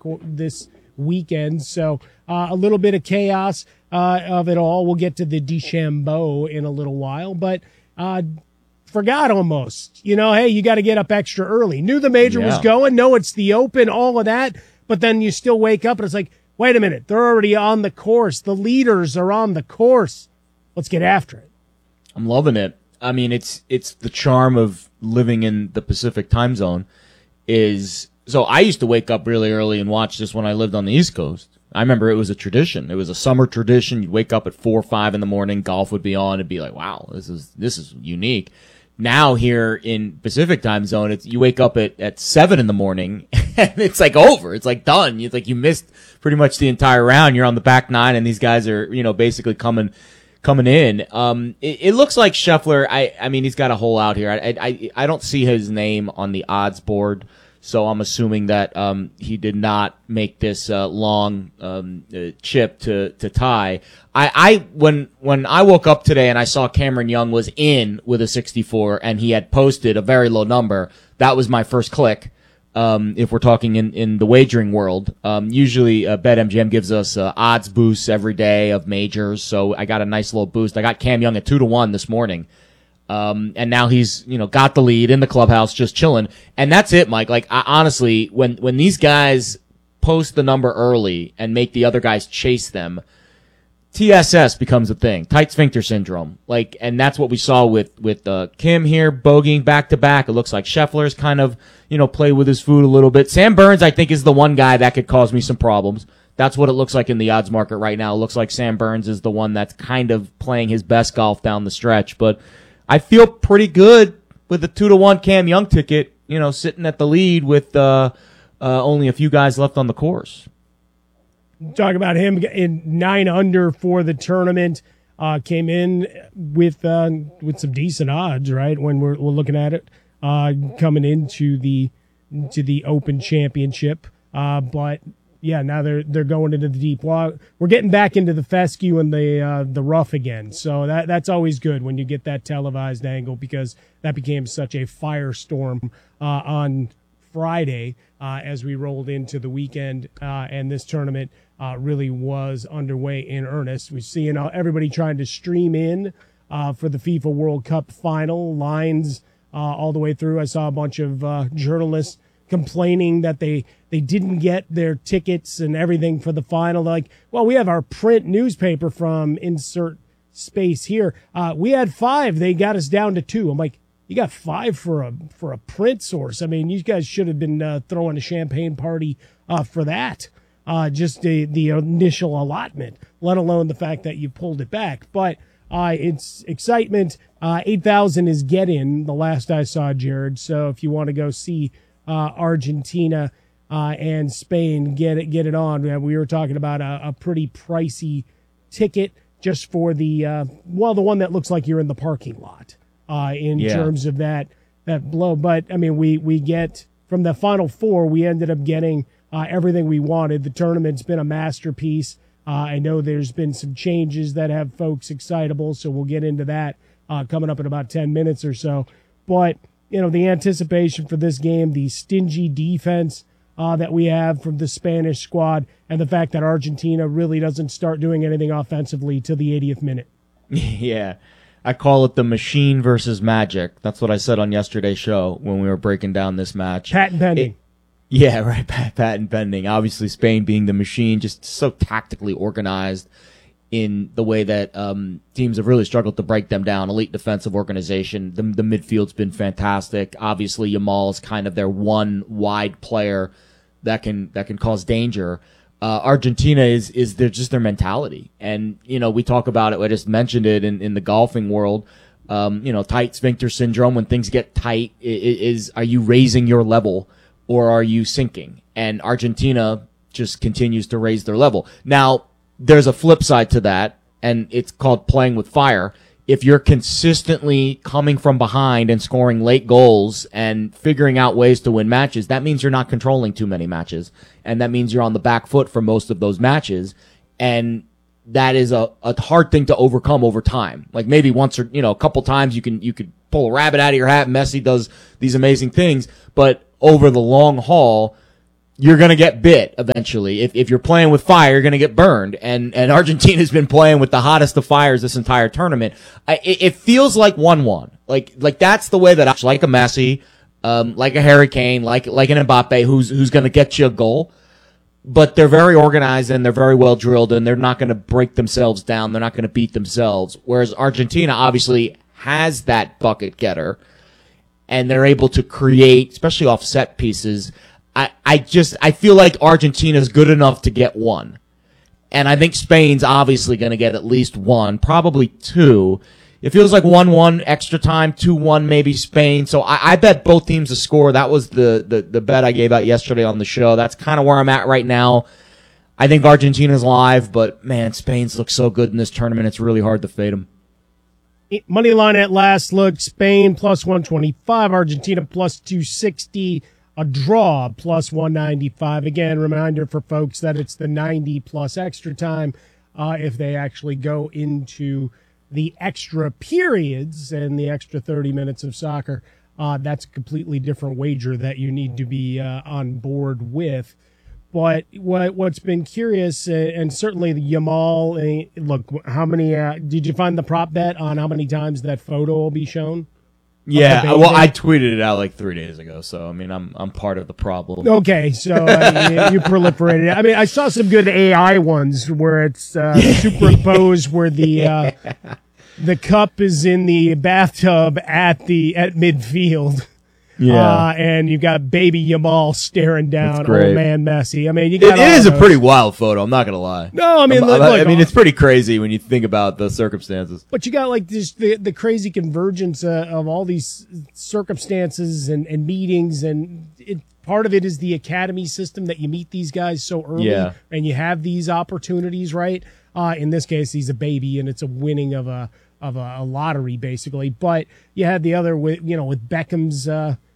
this weekend. So a little bit of chaos of it all. We'll get to the DeChambeau in a little while, but forgot almost. Hey, you got to get up extra early. Knew the major was going. No, it's the Open, all of that. But then you still wake up and it's like, wait a minute, they're already on the course. The leaders are on the course. Let's get after it. I'm loving it. I mean, it's the charm of living in the Pacific time zone so I used to wake up really early and watch this when I lived on the East Coast. I remember it was a tradition. It was a summer tradition. You'd wake up at 4 or 5 in the morning. Golf would be on. It'd be like, wow, this is unique. Now here in Pacific time zone, you wake up at 7 in the morning and it's like over. It's like done. You missed pretty much the entire round. You're on the back nine and these guys are, basically coming in. It looks like Scheffler. I mean, he's got a hole out here. I don't see his name on the odds board. So I'm assuming that he did not make this long chip to tie. When I woke up today and I saw Cameron Young was in with a 64 and he had posted a very low number, that was my first click. If we're talking in the wagering world, usually BetMGM gives us odds boosts every day of majors. So I got a nice little boost. I got Cam Young at 2-1 this morning. And now he's, got the lead in the clubhouse, just chilling. And that's it, Mike. Like, honestly, when these guys post the number early and make the other guys chase them, TSS becomes a thing. Tight sphincter syndrome. Like, and that's what we saw with Kim here, bogeying back to back. It looks like Scheffler's kind of, play with his food a little bit. Sam Burns, I think, is the one guy that could cause me some problems. That's what it looks like in the odds market right now. It looks like Sam Burns is the one that's kind of playing his best golf down the stretch, but I feel pretty good with the 2-1 Cam Young ticket, sitting at the lead with only a few guys left on the course. Talk about him in 9 under for the tournament. Came in with some decent odds, right? When we're looking at it, coming into the Open Championship, but. Yeah, now they're going into the deep. Well, we're getting back into the fescue and the rough again. So that's always good when you get that televised angle because that became such a firestorm on Friday as we rolled into the weekend. And this tournament really was underway in earnest. We're seeing everybody trying to stream in for the FIFA World Cup final, lines all the way through. I saw a bunch of journalists complaining that they didn't get their tickets and everything for the final. They're like, well, we have our print newspaper from insert space here. We had 5. They got us down to 2. I'm like, you got 5 for a print source. I mean, you guys should have been throwing a champagne party for that. Just the initial allotment, let alone the fact that you pulled it back. But it's excitement. 8,000 is get in, the last I saw, Jared. So if you want to go see Argentina and Spain, get it on. We were talking about a pretty pricey ticket just for the one that looks like you're in the parking lot in terms of that blow. But I mean, we get from the Final Four, we ended up getting everything we wanted. The tournament's been a masterpiece. I know there's been some changes that have folks excitable, so we'll get into that coming up in about 10 minutes or so. But the anticipation for this game, the stingy defense that we have from the Spanish squad, and the fact that Argentina really doesn't start doing anything offensively till the 80th minute. Yeah. I call it the machine versus magic. That's what I said on yesterday's show when we were breaking down this match. Patent pending. Yeah, right. Patent pending. Obviously, Spain being the machine, just so tactically organized in the way that teams have really struggled to break them down. Elite defensive organization. The midfield's been fantastic. Obviously, Yamal's kind of their one wide player that can cause danger. Argentina is their mentality. And, we talk about it. I just mentioned it in the golfing world. Tight sphincter syndrome. When things get tight, are you raising your level or are you sinking? And Argentina just continues to raise their level. Now, there's a flip side to that, and it's called playing with fire. If you're consistently coming from behind and scoring late goals and figuring out ways to win matches, that means you're not controlling too many matches. And that means you're on the back foot for most of those matches. And that is a hard thing to overcome over time. Like maybe once or, a couple times you could pull a rabbit out of your hat. Messi does these amazing things, but over the long haul, you're going to get bit eventually. If you're playing with fire, you're going to get burned. And Argentina's been playing with the hottest of fires this entire tournament. It feels like 1-1. Like that's the way that I like a Messi, like a Harry Kane, like an Mbappe who's going to get you a goal. But they're very organized and they're very well drilled and they're not going to break themselves down. They're not going to beat themselves. Whereas Argentina obviously has that bucket getter and they're able to create, especially off set pieces. I feel like Argentina's good enough to get one. And I think Spain's obviously going to get at least one, probably two. It feels like 1-1 extra time, 2-1 maybe Spain. So I bet both teams to score. That was the bet I gave out yesterday on the show. That's kind of where I'm at right now. I think Argentina's live, but man, Spain's look so good in this tournament. It's really hard to fade them. Money line at last look, Spain plus 125, Argentina plus 260, a draw plus 195. Again, reminder for folks that it's the 90 plus extra time if they actually go into the extra periods and the extra 30 minutes of soccer. That's a completely different wager that you need to be on board with. But what's been curious, and certainly the Yamal, look, how many, did you find the prop bet on how many times that photo will be shown? Yeah, well, I tweeted it out like 3 days ago, so I mean, I'm part of the problem. Okay, so you proliferated. I mean, I saw some good AI ones where it's superimposed where the cup is in the bathtub at midfield. Yeah, and you've got baby Yamal staring down old man Messi. I mean, it is a pretty wild photo. I'm not gonna lie. No, I mean, it's pretty crazy when you think about the circumstances. But you got like this the crazy convergence of all these circumstances and meetings, and part of it is the academy system that you meet these guys so early, and you have these opportunities, right? In this case, he's a baby, and it's a winning of a lottery basically. But you had the other with Beckham's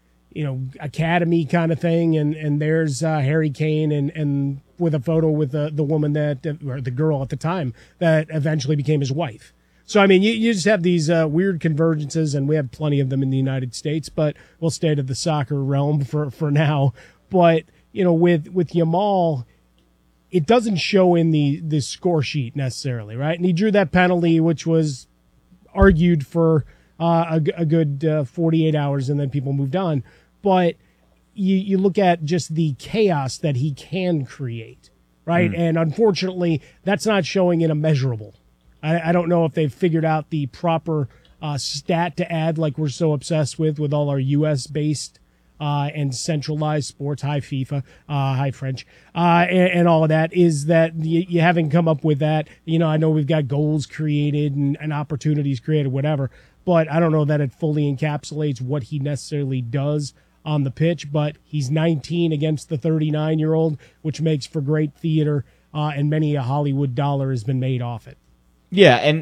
academy kind of thing, and there's Harry Kane and with a photo with the woman or the girl at the time that eventually became his wife. So I mean, you just have these weird convergences, and we have plenty of them in the United States, but we'll stay to the soccer realm for now. But with Yamal, it doesn't show in the score sheet necessarily, right? And he drew that penalty, which was argued for a good 48 hours, and then people moved on. But you look at just the chaos that he can create, right? And unfortunately, that's not showing in a measurable. I don't know if they've figured out the proper stat to add, like we're so obsessed with all our U.S.-based and centralized sports, high FIFA, high French, and all of that, is that you haven't come up with that. I know we've got goals created and opportunities created, whatever, but I don't know that it fully encapsulates what he necessarily does on the pitch. But he's 19 against the 39-year-old, which makes for great theater, and many a Hollywood dollar has been made off it. Yeah, and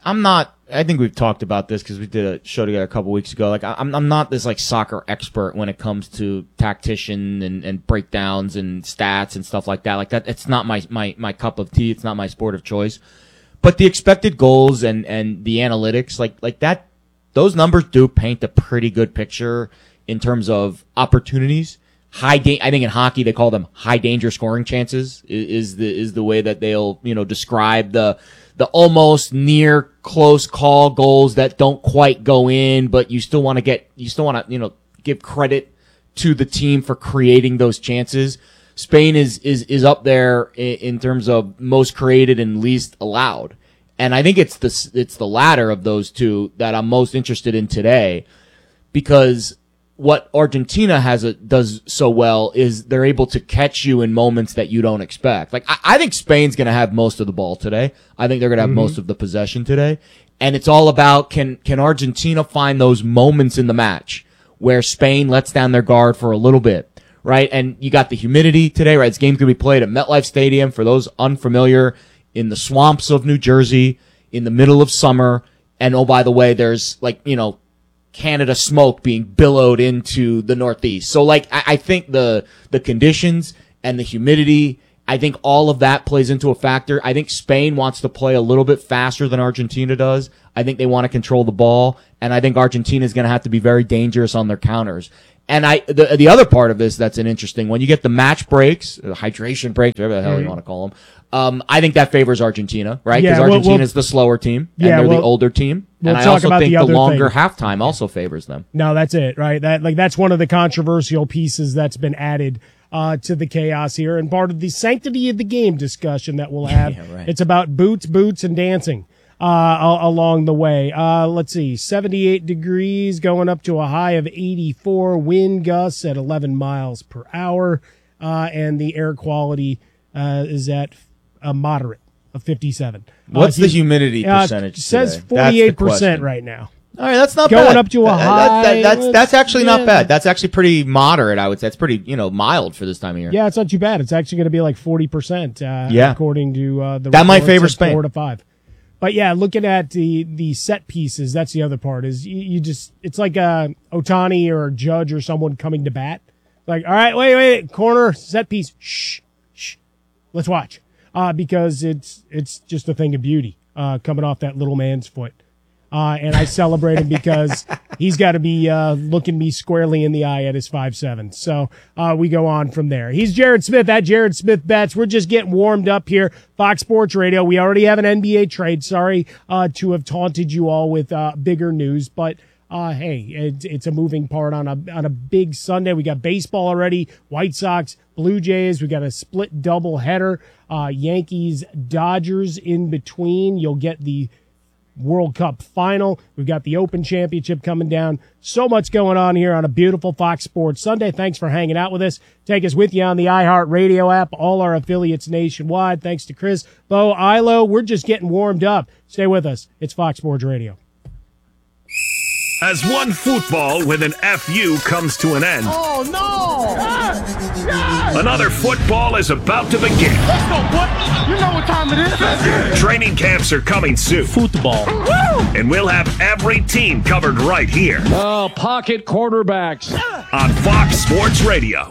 I think we've talked about this because we did a show together a couple weeks ago. Like, I'm not this like soccer expert when it comes to tactician and breakdowns and stats and stuff like that. Like that, it's not my cup of tea. It's not my sport of choice. But the expected goals and the analytics, like that, those numbers do paint a pretty good picture in terms of opportunities. I think in hockey they call them high danger scoring chances is the way that they'll describe the almost near close call goals that don't quite go in, but you still want to give credit to the team for creating those chances. Spain is up there in terms of most created and least allowed. And I think it's the latter of those two that I'm most interested in today, because what Argentina does so well is they're able to catch you in moments that you don't expect. Like, I think Spain's going to have most of the ball today. I think they're going to have most of the possession today. And it's all about, can Argentina find those moments in the match where Spain lets down their guard for a little bit, right? And you got the humidity today, right? This game's going to be played at MetLife Stadium. For those unfamiliar, in the swamps of New Jersey, in the middle of summer. And oh, by the way, there's Canada smoke being billowed into the Northeast. So I think the conditions and the humidity, I think all of that plays into a factor. I think Spain wants to play a little bit faster than Argentina does. I think they want to control the ball, and I think Argentina is going to have to be very dangerous on their counters. And the other part of this that's an interesting one, you get the match breaks, hydration breaks, whatever the hell you want to call them. I think that favors Argentina, right? Because Argentina is the slower team, and they're the older team. And I also think the longer halftime also favors them. No, that's it, right? That's one of the controversial pieces that's been added to the chaos here, and part of the sanctity of the game discussion that we'll have. Yeah, right. It's about boots, and dancing along the way. Let's see, 78 degrees going up to a high of 84, wind gusts at 11 miles per hour, and the air quality is at a moderate of 57. What's the humidity percentage? It says 48% right now. All right, that's not going bad. Up to a high. That's actually not bad. That's actually pretty moderate, I would say. It's pretty, mild for this time of year. Yeah, it's not too bad. It's actually going to be like 40%, according to the that might favor Spain. 4 to 5. But yeah, looking at the set pieces, that's the other part. Is you just, it's like Ohtani or a Judge or someone coming to bat. Like, all right, wait, corner set piece. Shh, let's watch. Because it's just a thing of beauty coming off that little man's foot. And I celebrate him because he's got to be looking me squarely in the eye at his 5'7". So we go on from there. He's Jared Smith at Jared Smith Bets. We're just getting warmed up here. Fox Sports Radio. We already have an NBA trade. Sorry to have taunted you all with bigger news, but hey, it's a moving part on a big Sunday. We got baseball already. White Sox, Blue Jays. We got a split double header. Yankees, Dodgers in between. You'll get the World Cup final. We've got the Open Championship coming down. So much going on here on a beautiful Fox Sports Sunday. Thanks for hanging out with us. Take us with you on the iHeartRadio app, all our affiliates nationwide. Thanks to Chris, Bo, Ilo. We're just getting warmed up. Stay with us. It's Fox Sports Radio. As one football with an FU comes to an end. Oh, no! Another football is about to begin. Let's go, boy! You know what time it is. Training camps are coming soon. Football. And we'll have every team covered right here. Oh, pocket quarterbacks. On Fox Sports Radio.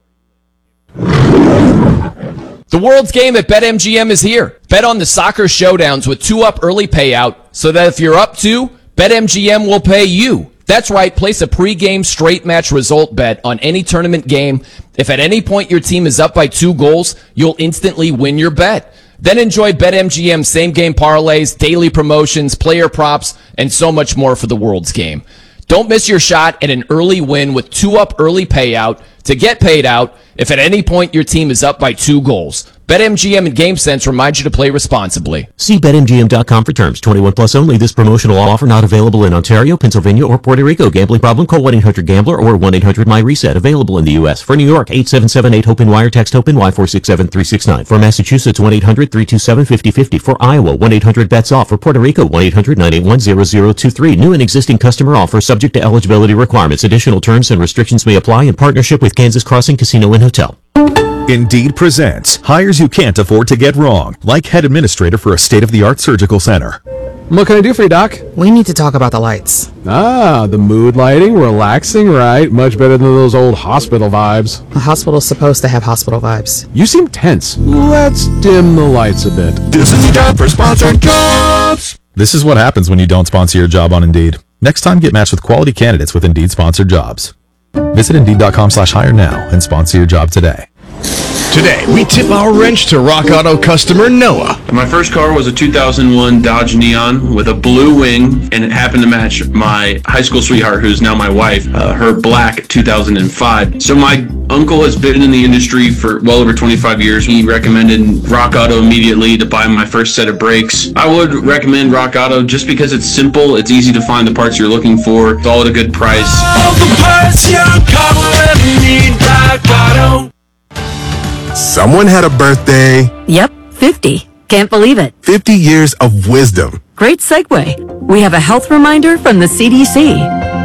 The world's game at BetMGM is here. Bet on the soccer showdowns with 2-up early payout so that if you're up 2, BetMGM will pay you. That's right, place a pregame straight match result bet on any tournament game. If at any point your team is up by 2 goals, you'll instantly win your bet. Then enjoy BetMGM same-game parlays, daily promotions, player props, and so much more for the world's game. Don't miss your shot at an early win with 2-up early payout to get paid out if at any point your team is up by 2 goals. BetMGM and GameSense remind you to play responsibly. See BetMGM.com for terms. 21 plus only. This promotional offer not available in Ontario, Pennsylvania, or Puerto Rico. Gambling problem? Call 1-800-GAMBLER or 1-800-MyReset. Available in the U.S. For New York, 877-8-HOPE-NY or text HOPE-NY 467-369. For Massachusetts, 1-800-327-5050. For Iowa, 1-800-BETS-OFF. For Puerto Rico, 1-800-981-0023. New and existing customer offer subject to eligibility requirements. Additional terms and restrictions may apply in partnership with Kansas Crossing Casino and Hotel. Indeed presents hires you can't afford to get wrong, like head administrator for a state-of-the-art surgical center. What can I do for you, Doc? We need to talk about the lights. Ah, the mood lighting, relaxing, right? Much better than those old hospital vibes. A hospital's supposed to have hospital vibes. You seem tense. Let's dim the lights a bit. This is time for sponsored jobs. This is what happens when you don't sponsor your job on Indeed. Next time, get matched with quality candidates with Indeed sponsored jobs. Visit Indeed.com/hire now and sponsor your job today. Today, we tip our wrench to Rock Auto customer Noah. My first car was a 2001 Dodge Neon with a blue wing, and it happened to match my high school sweetheart, who's now my wife, her black 2005. So my uncle has been in the industry for well over 25 years. He recommended Rock Auto immediately to buy my first set of brakes. I would recommend Rock Auto just because it's simple, it's easy to find the parts you're looking for, it's all at a good price. All the parts your car will ever need, Rock Auto. Someone had a birthday. Yep, 50. Can't believe it. 50 years of wisdom. Great segue. We have a health reminder from the CDC.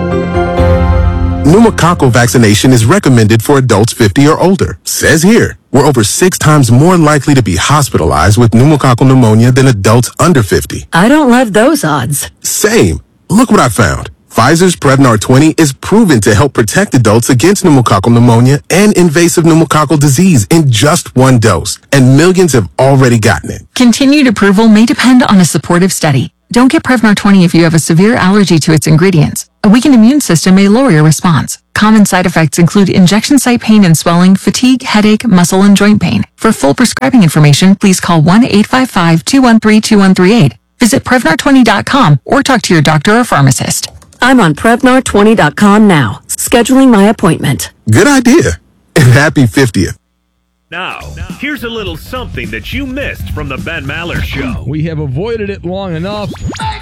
Pneumococcal vaccination is recommended for adults 50 or older. Says here, we're over 6 times more likely to be hospitalized with pneumococcal pneumonia than adults under 50. I don't love those odds. Same. Look what I found. Pfizer's Prevnar 20 is proven to help protect adults against pneumococcal pneumonia and invasive pneumococcal disease in just 1 dose, and millions have already gotten it. Continued approval may depend on a supportive study. Don't get Prevnar 20 if you have a severe allergy to its ingredients. A weakened immune system may lower your response. common side effects include injection site pain and swelling, fatigue, headache, muscle and joint pain. For full prescribing information, please call 1-855-213-2138. Visit Prevnar20.com or talk to your doctor or pharmacist. I'm on Prevnar20.com now, scheduling my appointment. Good idea. And happy 50th. Now, here's a little something that you missed from the Ben Maller Show. We have avoided it long enough.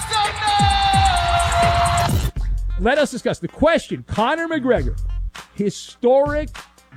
Let us discuss the question. Conor McGregor, historic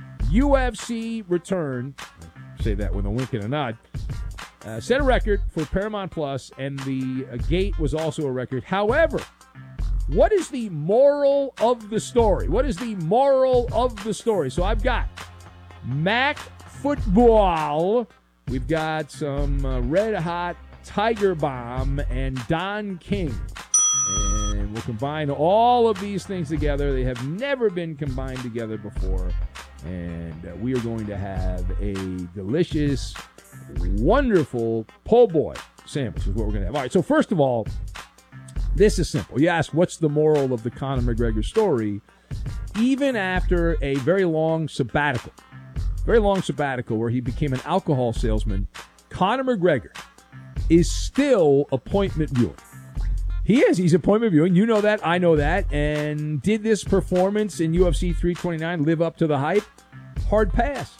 UFC return, say that with a wink and a nod, set a record for Paramount Plus, and the gate was also a record. However, what is the moral of the story? What is the moral of the story? So I've got Mac Football. We've got some Red Hot Tiger Bomb and Don King. And we'll combine all of these things together. They have never been combined together before. And we are going to have a delicious, wonderful po' boy sandwich is what we're going to have. All right, so first of all, this is simple. You ask, what's the moral of the Conor McGregor story? Even after a very long sabbatical where he became an alcohol salesman, Conor McGregor is still appointment viewing. He is. He's appointment viewing. You know that. I know that. And did this performance in UFC 329 live up to the hype? Hard pass.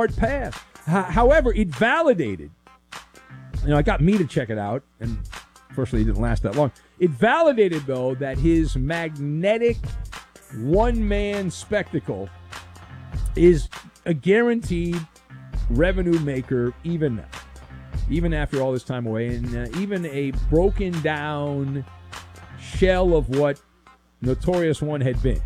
However, it validated. It got me to check it out, and fortunately, it didn't last that long. It validated, though, that his magnetic one-man spectacle is a guaranteed revenue maker even now, even after all this time away, and even a broken down shell of what Notorious One had been.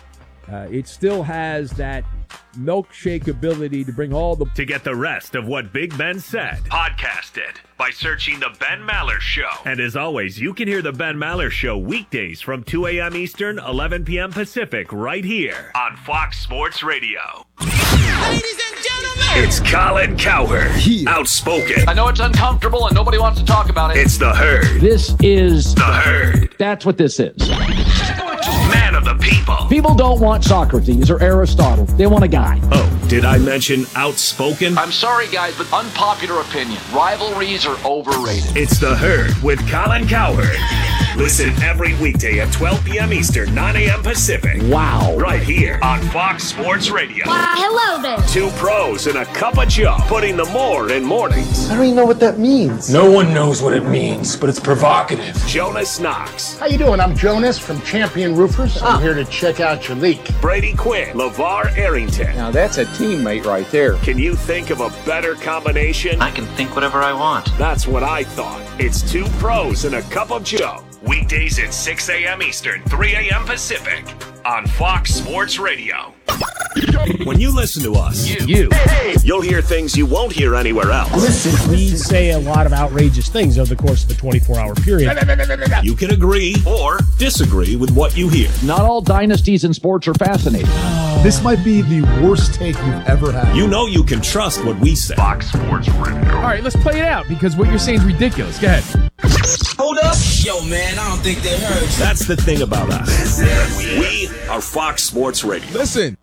It still has that milkshake ability to bring all the... To get the rest of what Big Ben said, podcast it by searching The Ben Maller Show. And as always, you can hear The Ben Maller Show weekdays from 2 a.m. Eastern, 11 p.m. Pacific, right here on Fox Sports Radio. Ladies and gentlemen, it's Colin Cowherd, outspoken. I know it's uncomfortable and nobody wants to talk about it. It's The Herd. This is The Herd. That's what this is. Man of the people. People don't want Socrates or Aristotle. They want a guy. Oh, did I mention outspoken? I'm sorry, guys, but unpopular opinion. Rivalries are overrated. It's The Herd with Colin Cowherd. Listen every weekday at 12 p.m. Eastern, 9 a.m. Pacific. Wow. Right here on Fox Sports Radio. Hello there. Two pros and a cup of joe, putting the more in mornings. I don't even know what that means. No one knows what it means, but it's provocative. Jonas Knox. How you doing? I'm Jonas from Champion Roofers. I'm here to check out your leak. Brady Quinn. LeVar Arrington. Now that's a teammate right there. Can you think of a better combination? I can think whatever I want. That's what I thought. It's two pros and a cup of joe. Weekdays at 6 a.m. Eastern, 3 a.m. Pacific on Fox Sports Radio. When you listen to us, you'll hear things you won't hear anywhere else. Listen, we say a lot of outrageous things over the course of the 24-hour period. You can agree or disagree with what you hear. Not all dynasties in sports are fascinating. This might be the worst take you've ever had. You know you can trust what we say. Fox Sports Radio. All right, let's play it out because what you're saying is ridiculous. Go ahead. Hold up. Yo, man, I don't think that hurts. That's the thing about us. We are Fox Sports Radio. Listen.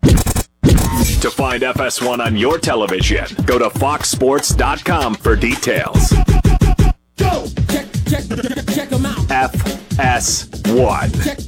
To find FS1 on your television, go to foxsports.com for details. Go. Check them out. FS1.